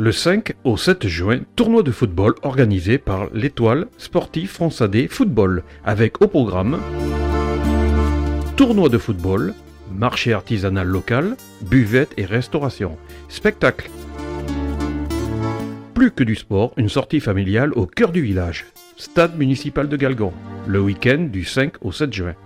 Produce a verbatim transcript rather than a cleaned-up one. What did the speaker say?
Le cinq au sept juin, tournoi de football organisé par l'Étoile Sportive Fronsadais Football, avec au programme tournoi de football, marché artisanal local, buvette et restauration, spectacle. Plus que du sport, une sortie familiale au cœur du village. Stade municipal de Galgon, le week-end du cinq au sept juin.